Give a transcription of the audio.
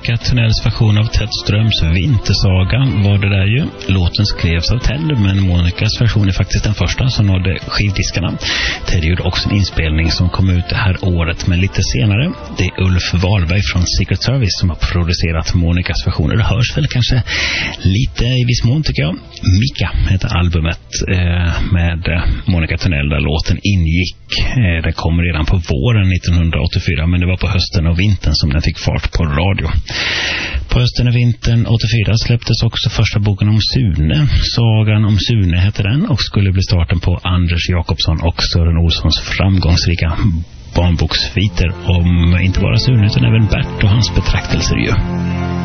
Monica Tunnells version av Ted Ströms Vintersaga var det där ju. Låten skrevs av Ted, men Monicas version är faktiskt den första som nådde skivdiskarna. Ted gjorde också en inspelning som kom ut det här året, men lite senare. Det är Ulf Wahlberg från Secret Service som har producerat Monicas versioner. Det hörs väl kanske lite i viss mån, tycker jag. Mika heter albumet med Monica Tunnell där låten ingick. Det kom redan på våren 1984, men det var på hösten och vintern som den fick fart på radio. På hösten och vintern 84 släpptes också första boken om Sune. Sagan om Sune heter den och skulle bli starten på Anders Jakobsson och Sören Olssons framgångsrika barnbokssviter om inte bara Sune utan även Bert och hans betraktelser ju.